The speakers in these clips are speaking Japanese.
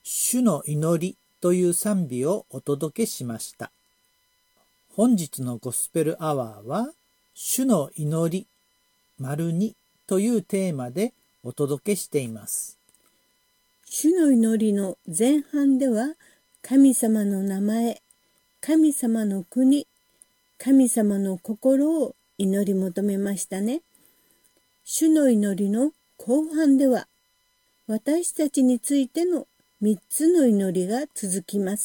主の祈りという賛美をお届けしました。本日のゴスペルアワーは、主の祈り2というテーマでお届けしています。 主の祈りの前半では、神様の名前、神様の国、神様の心を祈り求めましたね。主の祈りの後半では、私たちについての3つの祈りが続きます。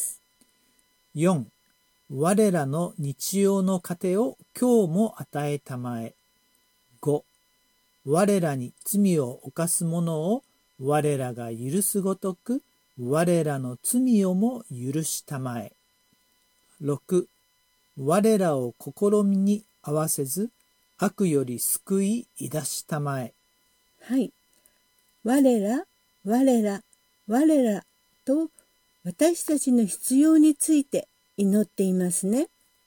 4、我らの日曜の糧を今日も与えたまえ。5、我らに罪を犯す者を我らが許すごとく我らの罪をも許したまえ。6、我らを試みに合わせず悪より救い出したまえ。 はい。我ら、我ら、我らと私たちの必要について祈っていますね。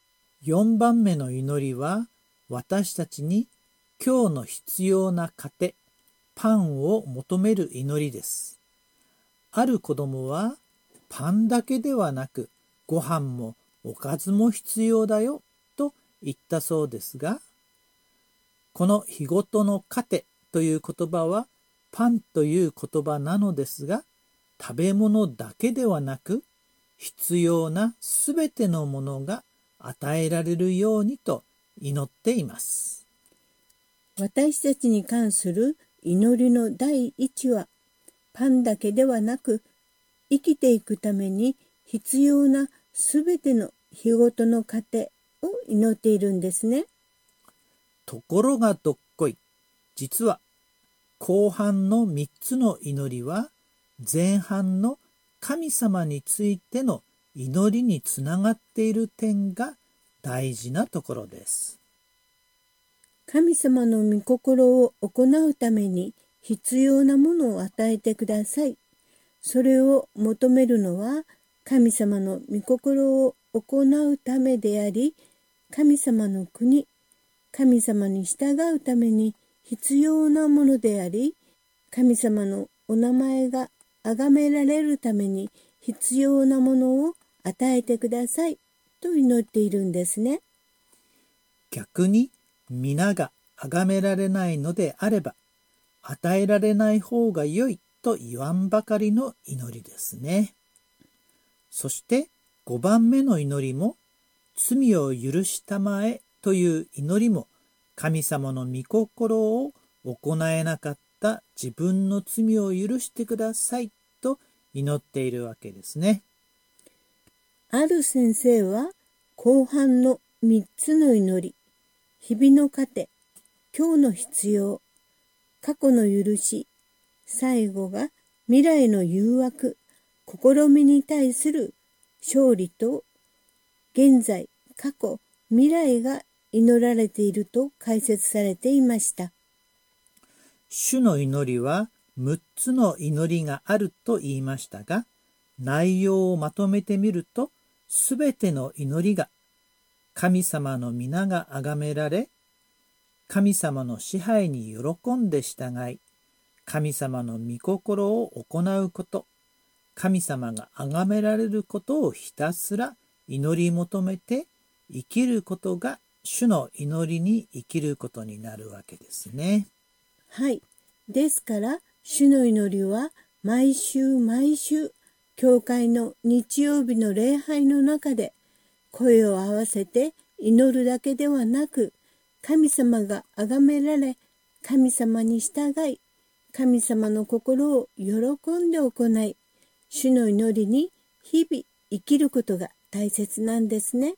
4番目の祈りは私たちに今日の必要な糧、パンを求める祈りです。ある子供はパンだけではなくご飯もおかずも必要だよと言ったそうですが、この日ごとの糧という言葉はパンという言葉なのですが、食べ物だけではなく必要なすべてのものが与えられるようにと祈っています。 私たちに関する祈りの第一は、パンだけではなく、生きていくために必要なすべての日ごとの糧を祈っているんですね。 ところがどっこい、実は後半の3つの祈りは前半の神様についての祈りにつながっている点が大事なところです。 神様の御心を行うために必要なものを与えてください。それを求めるのは神様の御心を行うためであり、神様の国、神様に従うために必要なものであり、神様のお名前が崇められるために必要なものを与えてくださいと祈っているんですね。 逆に皆が崇められないのであれば、与えられない方が良いと言わんばかりの祈りですね。そして5番目の祈りも、罪を許したまえという祈りも、神様の御心を行えなかった自分の罪を許してくださいと祈っているわけですね。 ある先生は後半の3つの祈り、日々の糧、今日の必要、過去の許し、最後が未来の誘惑、試みに対する勝利と、現在、過去、未来が祈られていると解説されていました。 主の祈りは6つの祈りがあると言いましたが、内容をまとめてみると、すべての祈りが神様の皆が崇められ、神様の支配に喜んで従い、神様の御心を行うこと、神様が崇められることをひたすら祈り求めて生きることが主の祈りに生きることになるわけですね。 はい。ですから、主の祈りは毎週毎週、教会の日曜日の礼拝の中で声を合わせて祈るだけではなく、神様が崇められ、神様に従い、神様の心を喜んで行い、主の祈りに日々生きることが大切なんですね。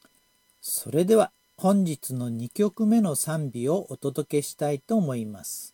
それでは本日の2曲目の賛美をお届けしたいと思います。